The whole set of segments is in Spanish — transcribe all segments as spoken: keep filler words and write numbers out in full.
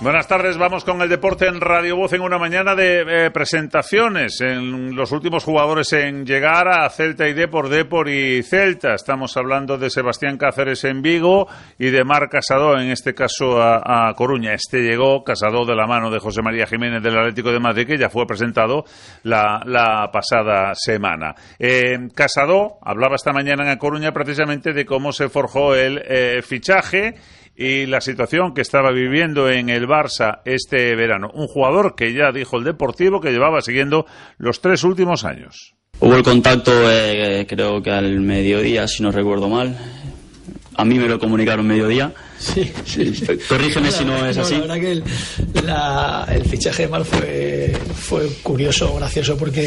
Buenas tardes, vamos con el deporte en Radio Voz en una mañana de eh, presentaciones en los últimos jugadores en llegar a Celta y Depor, Depor y Celta. Estamos hablando de Sebastián Cáceres en Vigo y de Marc Casadó, en este caso a, a Coruña. Este llegó, Casadó, de la mano de José María Jiménez del Atlético de Madrid, que ya fue presentado la, la pasada semana. Eh, Casadó hablaba esta mañana en A Coruña precisamente de cómo se forjó el eh, fichaje y la situación que estaba viviendo en el Barça este verano. Un jugador que ya dijo el Deportivo que llevaba siguiendo los tres últimos años. Hubo el contacto, eh, creo que al mediodía, si no recuerdo mal. A mí me lo comunicaron mediodía. Sí, sí. Corrígeme no, si no es no, así. La verdad que el, la, el fichaje de Marc fue, fue curioso, gracioso, porque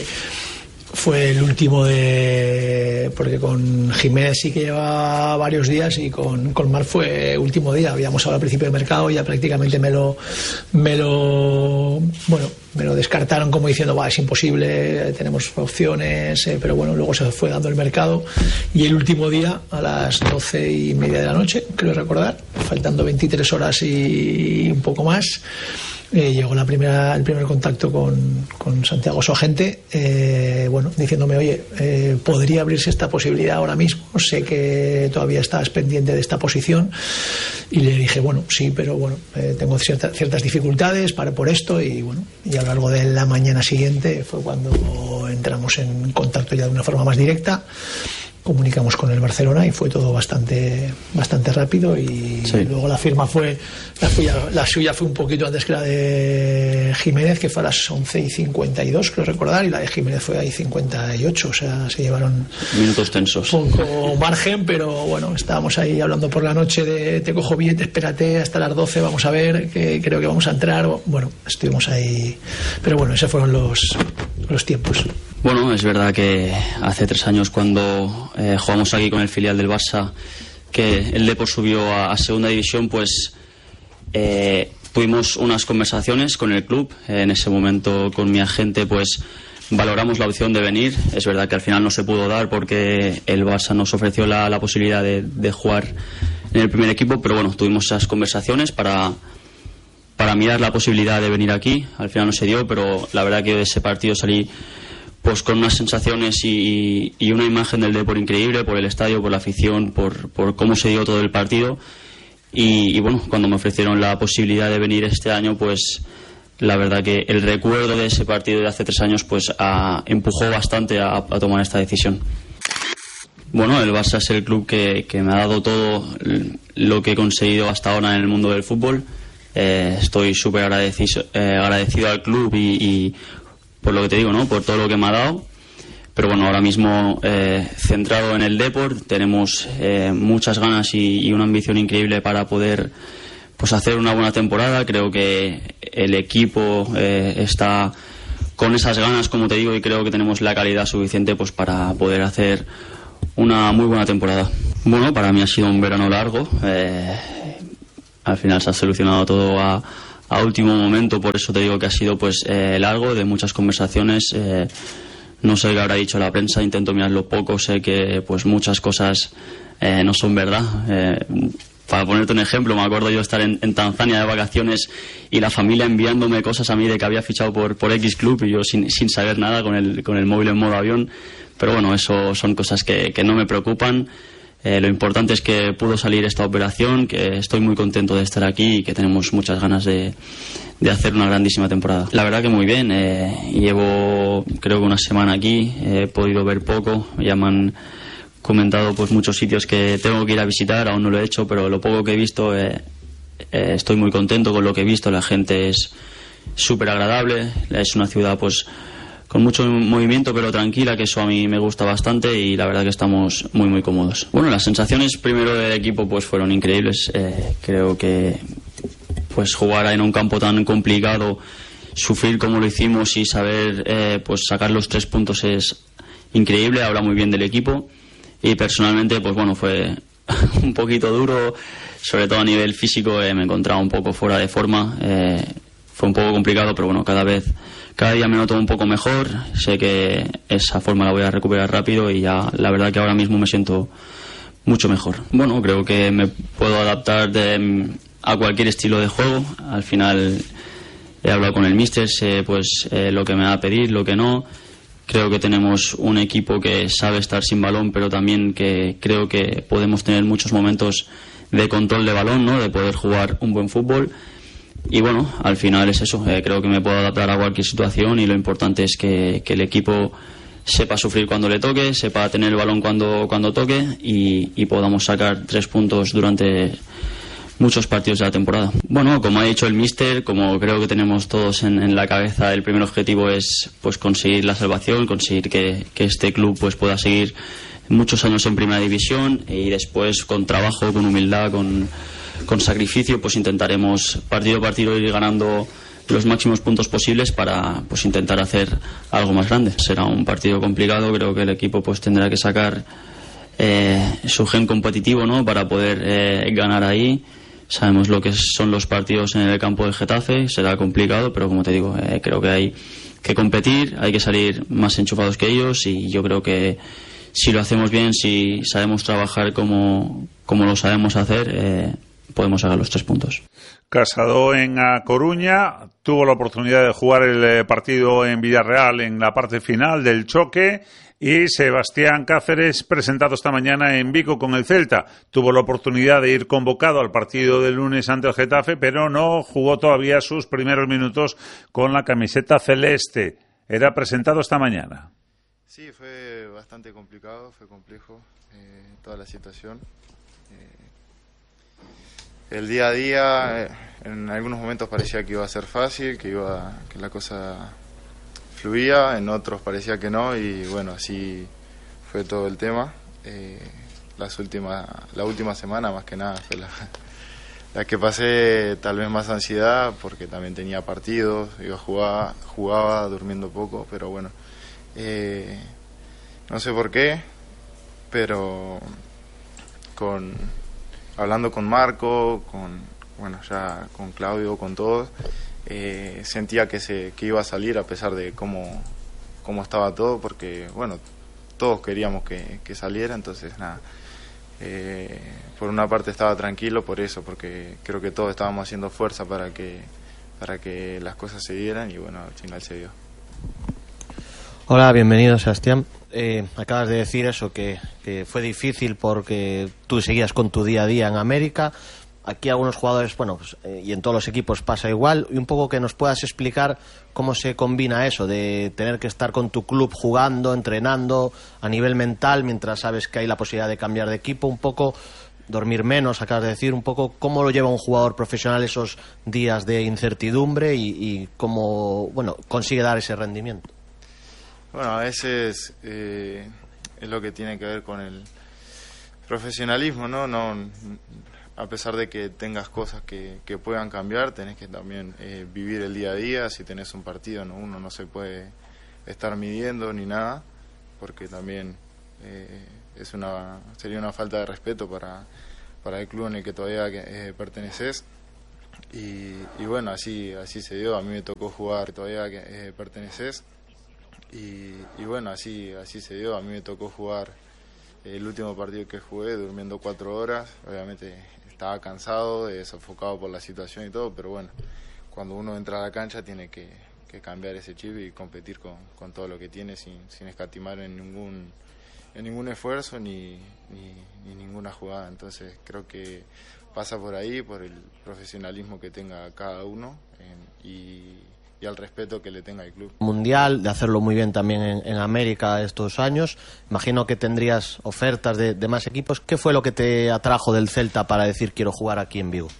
fue el último de... porque con Jiménez sí que lleva varios días y con, con Marc fue último día. Habíamos hablado al principio del mercado y ya prácticamente me lo me lo bueno me lo descartaron como diciendo, va, es imposible, tenemos opciones, eh, pero bueno, luego se fue dando el mercado y el último día a las doce y media de la noche, creo recordar, faltando veintitrés horas y un poco más, Eh, llegó la primera, el primer contacto con, con Santiago, su agente, eh, bueno, diciéndome, oye, eh, podría abrirse esta posibilidad ahora mismo, sé que todavía estás pendiente de esta posición, y le dije, bueno, sí, pero bueno, eh, tengo cierta, ciertas dificultades para por esto, y bueno, y a lo largo de la mañana siguiente fue cuando entramos en contacto ya de una forma más directa. Comunicamos con el Barcelona y fue todo bastante bastante rápido y sí. Luego la firma fue la suya, la suya fue un poquito antes que la de Jiménez, que fue a las once y cincuenta y dos, creo recordar, y la de Jiménez fue ahí cincuenta y ocho, o sea, se llevaron minutos tensos, poco margen, pero bueno, estábamos ahí hablando por la noche de te cojo billete, espérate hasta las doce, vamos a ver, que creo que vamos a entrar, bueno, estuvimos ahí, pero bueno, esos fueron los, los tiempos. Bueno, es verdad que hace tres años cuando eh, jugamos aquí con el filial del Barça, que el Depor subió a, a segunda división, pues eh, tuvimos unas conversaciones con el club. En ese momento con mi agente pues valoramos la opción de venir. Es verdad que al final no se pudo dar porque el Barça nos ofreció la, la posibilidad de, de jugar en el primer equipo, pero bueno, tuvimos esas conversaciones para... para mirar la posibilidad de venir aquí. Al final no se dio, pero la verdad que de ese partido salí pues con unas sensaciones y, y una imagen del Depor increíble, por el estadio, por la afición, por, por cómo se dio todo el partido. Y, y bueno, cuando me ofrecieron la posibilidad de venir este año, pues la verdad que el recuerdo de ese partido de hace tres años pues a, empujó bastante a, a tomar esta decisión. Bueno, el Barça es el club que, que me ha dado todo lo que he conseguido hasta ahora en el mundo del fútbol. Eh, estoy súper agradecido, eh, agradecido al club y, y por lo que te digo, ¿no? Por todo lo que me ha dado. Pero bueno, ahora mismo eh, centrado en el Depor, tenemos eh, muchas ganas y, y una ambición increíble para poder pues hacer una buena temporada. Creo que el equipo eh, está con esas ganas, como te digo, y creo que tenemos la calidad suficiente pues para poder hacer una muy buena temporada. Bueno, para mí ha sido un verano largo. Eh, al final se ha solucionado todo a a último momento, por eso te digo que ha sido pues eh, largo, de muchas conversaciones. Eh, no sé qué habrá dicho la prensa, intento mirarlo poco, sé que pues muchas cosas eh, no son verdad. Eh, para ponerte un ejemplo, me acuerdo yo estar en, en Tanzania de vacaciones y la familia enviándome cosas a mí de que había fichado por, por X club y yo sin, sin saber nada, con el, con el móvil en modo avión. Pero bueno, eso son cosas que, que no me preocupan. Eh, lo importante es que pudo salir esta operación, que estoy muy contento de estar aquí y que tenemos muchas ganas de, de hacer una grandísima temporada. La verdad que muy bien, eh, llevo creo que una semana aquí, he podido ver poco, ya me han comentado pues muchos sitios que tengo que ir a visitar, aún no lo he hecho, pero lo poco que he visto eh, eh, estoy muy contento con lo que he visto. La gente es súper agradable, es una ciudad pues con mucho movimiento pero tranquila, que eso a mí me gusta bastante y la verdad que estamos muy muy cómodos. Bueno, las sensaciones primero del equipo pues fueron increíbles. Eh, creo que pues jugar en un campo tan complicado, sufrir como lo hicimos y saber eh, pues sacar los tres puntos es increíble, habla muy bien del equipo. Y personalmente pues bueno, fue un poquito duro, sobre todo a nivel físico. Eh, me encontraba un poco fuera de forma, eh, fue un poco complicado, pero bueno, cada vez Cada día me noto un poco mejor, sé que esa forma la voy a recuperar rápido y ya la verdad que ahora mismo me siento mucho mejor. Bueno, creo que me puedo adaptar de, a cualquier estilo de juego. Al final he hablado con el míster, sé pues eh, lo que me va a pedir, lo que no. Creo que tenemos un equipo que sabe estar sin balón, pero también que creo que podemos tener muchos momentos de control de balón, ¿no? De poder jugar un buen fútbol. Y bueno, al final es eso, eh, creo que me puedo adaptar a cualquier situación y lo importante es que, que el equipo sepa sufrir cuando le toque, sepa tener el balón cuando, cuando toque y, y podamos sacar tres puntos durante muchos partidos de la temporada. Bueno, como ha dicho el míster, como creo que tenemos todos en, en la cabeza, el primer objetivo es pues conseguir la salvación, conseguir que, que este club pues pueda seguir muchos años en primera división y después con trabajo, con humildad, con, con sacrificio, pues intentaremos partido a partido ir ganando los máximos puntos posibles para pues intentar hacer algo más grande. Será un partido complicado, creo que el equipo pues tendrá que sacar eh, su gen competitivo, ¿no? Para poder eh, ganar ahí. Sabemos lo que son los partidos en el campo del Getafe, será complicado, pero como te digo, eh, creo que hay que competir, hay que salir más enchufados que ellos y yo creo que si lo hacemos bien, si sabemos trabajar como, como lo sabemos hacer, eh, podemos sacar los tres puntos. Casado en A Coruña, tuvo la oportunidad de jugar el partido en Villarreal en la parte final del choque. Y Sebastián Cáceres, presentado esta mañana en Vigo con el Celta, tuvo la oportunidad de ir convocado al partido del lunes ante el Getafe, pero no jugó todavía sus primeros minutos con la camiseta celeste. Era presentado esta mañana. Sí, fue bastante complicado, fue complejo eh, toda la situación. Eh, el día a día, eh, en algunos momentos parecía que iba a ser fácil, que iba, que la cosa fluía, en otros parecía que no y bueno, así fue todo el tema. Eh, las últimas, la última semana más que nada fue la, la que pasé tal vez más ansiedad porque también tenía partidos, iba a jugar, jugaba durmiendo poco, pero bueno, eh, no sé por qué, pero con hablando con Marco, con bueno ya con Claudio, con todos. Eh, sentía que se que iba a salir a pesar de cómo, cómo estaba todo, porque bueno, todos queríamos que, que saliera, entonces nada, eh, por una parte estaba tranquilo por eso, porque creo que todos estábamos haciendo fuerza para que para que las cosas se dieran y bueno, al final se dio. Hola, bienvenido Sebastián. Eh, acabas de decir eso, que, que fue difícil porque tú seguías con tu día a día en América. Aquí algunos jugadores, bueno, pues, eh, y en todos los equipos pasa igual, y un poco que nos puedas explicar cómo se combina eso de tener que estar con tu club jugando, entrenando a nivel mental, mientras sabes que hay la posibilidad de cambiar de equipo, un poco dormir menos, acabas de decir, un poco cómo lo lleva un jugador profesional esos días de incertidumbre y, y cómo, bueno, consigue dar ese rendimiento. Bueno, a veces eh, es lo que tiene que ver con el profesionalismo, ¿no? No a pesar de que tengas cosas que, que puedan cambiar, tenés que también eh, vivir el día a día. Si tenés un partido, no, uno no se puede estar midiendo ni nada, porque también eh, es una sería una falta de respeto para, para el club en el que todavía eh, perteneces. Y, y bueno, así así se dio. A mí me tocó jugar todavía que eh, perteneces. Y, y bueno, así así se dio. A mí me tocó jugar el último partido que jugué durmiendo cuatro horas. Obviamente estaba cansado, eh, sofocado por la situación y todo, pero bueno, cuando uno entra a la cancha tiene que, que cambiar ese chip y competir con, con todo lo que tiene sin, sin escatimar en ningún en ningún esfuerzo ni, ni, ni ninguna jugada. Entonces creo que pasa por ahí, por el profesionalismo que tenga cada uno en, y, y al respeto que le tenga el club. Mundial, de hacerlo muy bien también en, en América estos años, imagino que tendrías ofertas de, de más equipos. ¿Qué fue lo que te atrajo del Celta para decir quiero jugar aquí en Vigo?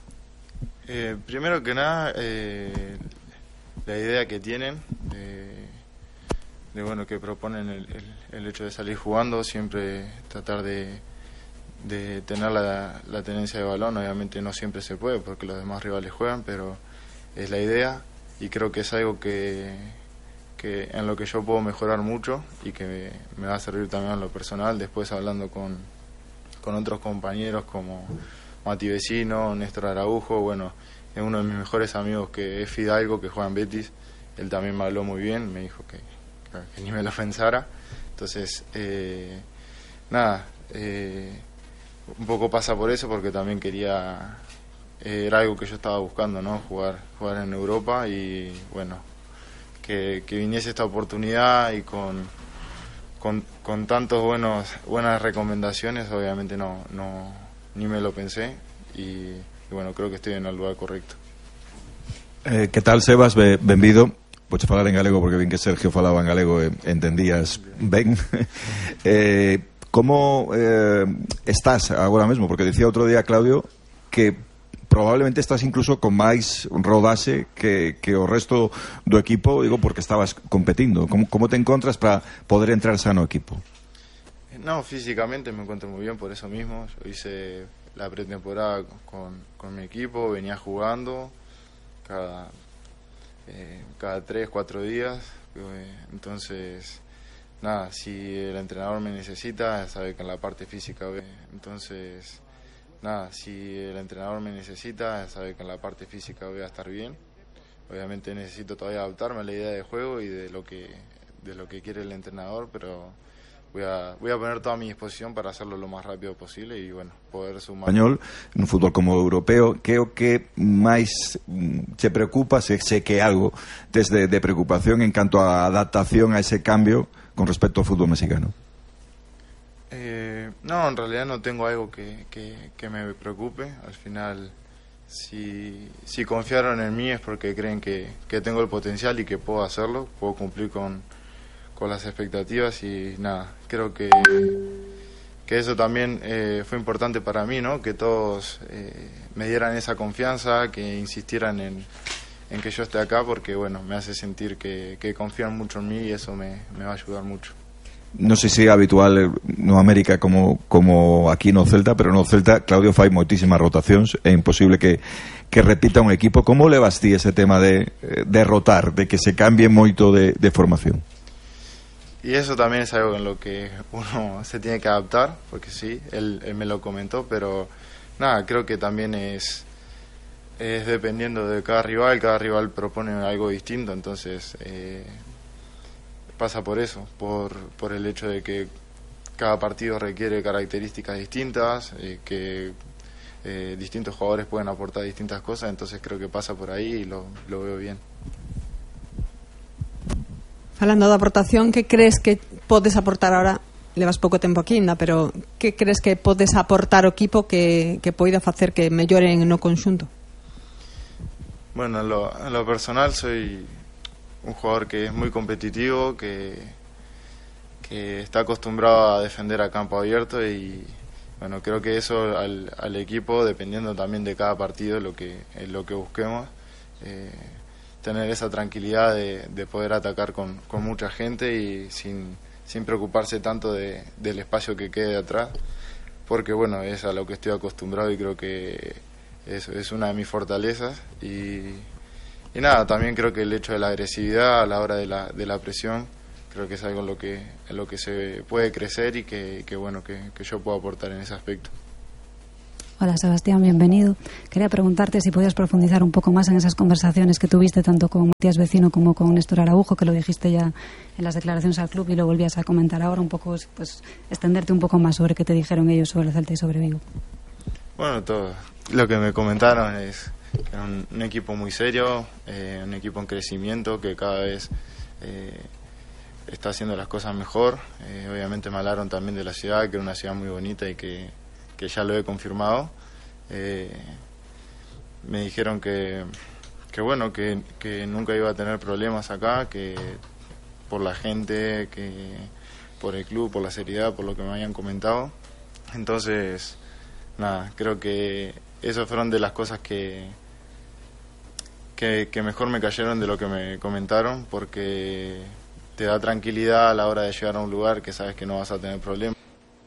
Eh, primero que nada, eh, la idea que tienen de, de bueno que proponen el, el, el hecho de salir jugando, siempre tratar de, de tener la, la tenencia de balón. Obviamente no siempre se puede porque los demás rivales juegan, pero es la idea. Y creo que es algo que, que en lo que yo puedo mejorar mucho y que me, me va a servir también en lo personal. Después hablando con, con otros compañeros como Mati Vecino, Néstor Araujo, bueno, es uno de mis mejores amigos que es Fidalgo, que juega en Betis. Él también me habló muy bien, me dijo que, que, que ni me lo pensara. Entonces, eh, nada, eh, un poco pasa por eso, porque también quería eh, era algo que yo estaba buscando, ¿no? Jugar, jugar en Europa y bueno, que, que viniese esta oportunidad y con, con, con tantos buenos buenas recomendaciones, obviamente no, no ni me lo pensé y, y bueno, creo que estoy en el lugar correcto. Eh, que tal, Sebas? Be, benvido. Podes falar en galego porque vin que Sergio falaba en galego e entendías ben. eh, como eh, estás agora mesmo? Porque dicía outro día Claudio que probablemente estás incluso con máis rodaxe que, que o resto do equipo, digo, porque estabas competindo. Como, como te encontras para poder entrar sano equipo? No, físicamente me encuentro muy bien por eso mismo. Yo hice la pretemporada con, con mi equipo, venía jugando cada, eh, cada tres, cuatro días. Eh, entonces, nada, si el entrenador me necesita, sabe que en la parte física, eh, entonces... Nada, si el entrenador me necesita, sabe que en la parte física voy a estar bien. Obviamente necesito todavía adaptarme a la idea de juego y de lo que de lo que quiere el entrenador, pero voy a voy a poner toda mi disposición para hacerlo lo más rápido posible y bueno, poder sumar. Español, un fútbol como europeo, que o que máis te preocupa, se sé que algo desde de preocupación en canto a adaptación a ese cambio con respecto ao fútbol mexicano? Eh, no, en realidad no tengo algo que, que, que me preocupe. Al final, si, si confiaron en mí es porque creen que, que tengo el potencial y que puedo hacerlo, puedo cumplir con, con las expectativas y nada, creo que, que eso también eh, fue importante para mí, ¿no? Que todos eh, me dieran esa confianza, que insistieran en, en que yo esté acá porque bueno, me hace sentir que, que confían mucho en mí y eso me, me va a ayudar mucho. Non sei se é habitual no América como, como aquí no Celta, pero no Celta Claudio fai moitísimas rotacións, é imposible que, que repita un equipo. Como levas ti ese tema de, de rotar, de que se cambie moito de, de formación? Y eso también es algo en lo que uno se tiene que adaptar, porque sí, él, él me lo comentó, pero nada, creo que también es, es dependiendo de cada rival, cada rival propone algo distinto, entonces... Eh, pasa por eso, por, por el hecho de que cada partido requiere características distintas, eh, que eh, distintos jugadores pueden aportar distintas cosas, entonces creo que pasa por ahí y lo, lo veo bien. Falando da aportación, que crees que podes aportar ahora? Levas pouco tempo aquí ainda, pero que crees que podes aportar ao equipo que, que poida facer que melloren no conxunto? Bueno, en lo, en lo personal soy un jugador que es muy competitivo, que, que está acostumbrado a defender a campo abierto y bueno, creo que eso al, al equipo, dependiendo también de cada partido, lo que es lo que busquemos, eh, tener esa tranquilidad de, de poder atacar con, con mucha gente y sin, sin preocuparse tanto de, del espacio que quede atrás, porque bueno, es a lo que estoy acostumbrado y creo que eso es una de mis fortalezas y Y nada, también creo que el hecho de la agresividad a la hora de la, de la presión, creo que es algo en lo que, en lo que se puede crecer y que, que bueno, que, que yo puedo aportar en ese aspecto. Hola Sebastián, bienvenido. Quería preguntarte si podías profundizar un poco más en esas conversaciones que tuviste tanto con Matías Vecino como con Néstor Araujo, que lo dijiste ya en las declaraciones al club y lo volvías a comentar ahora, un poco, pues extenderte un poco más sobre qué te dijeron ellos sobre el Celta y sobre Vigo. Bueno, todo lo que me comentaron es que era un, un equipo muy serio, eh, un equipo en crecimiento que cada vez eh, está haciendo las cosas mejor. Eh, obviamente me hablaron también de la ciudad, que era una ciudad muy bonita y que, que ya lo he confirmado. Eh, me dijeron que, que bueno, que, que nunca iba a tener problemas acá, que por la gente, que por el club, por la seriedad, por lo que me habían comentado. Entonces, nada, creo que esas fueron de las cosas que Que, que mejor me cayeron de lo que me comentaron, porque te da tranquilidad a la hora de llegar a un lugar que sabes que no vas a tener problemas.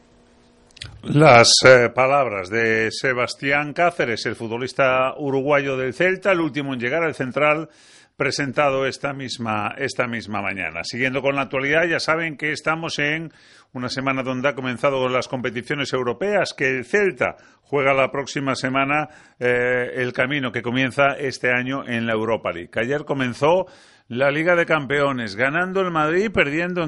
Las eh, palabras de Sebastián Cáceres, el futbolista uruguayo del Celta, el último en llegar al Central, presentado esta misma, esta misma mañana. Siguiendo con la actualidad, ya saben que estamos en una semana donde ha comenzado las competiciones europeas, que el Celta juega la próxima semana eh, el camino que comienza este año en la Europa League. Ayer comenzó la Liga de Campeones, ganando el Madrid, perdiendo en